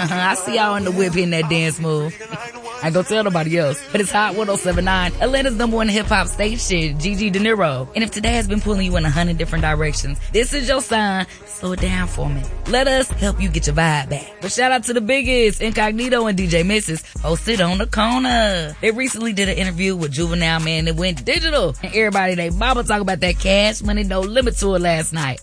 I see y'all in the whip hitting that dance move. I ain't gonna tell nobody else. But it's Hot 107.9, Atlanta's #1 hip-hop station, Gigi De Niro. And if today has been pulling you in 100 different directions, this is your sign. Slow it down for me. Let us help you get your vibe back. But shout out to the biggest, Incognito and DJ Mrs. hosted on the corner. They recently did an interview with Juvenile Man that went digital. And everybody, they mama talk about that Cash Money No Limit tour last night.